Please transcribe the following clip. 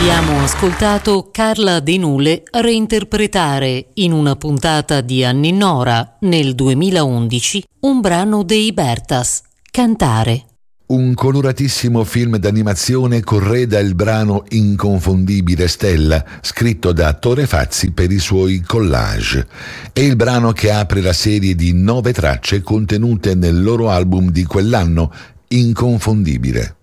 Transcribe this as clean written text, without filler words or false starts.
Abbiamo ascoltato Carla De Nule reinterpretare in una puntata di Anni Nora nel 2011 un brano dei Bertas, Cantare. Un coloratissimo film d'animazione correda il brano Inconfondibile Stella, scritto da Tore Fazzi per i suoi collage. È il brano che apre la serie di 9 tracce contenute nel loro album di quell'anno, Inconfondibile.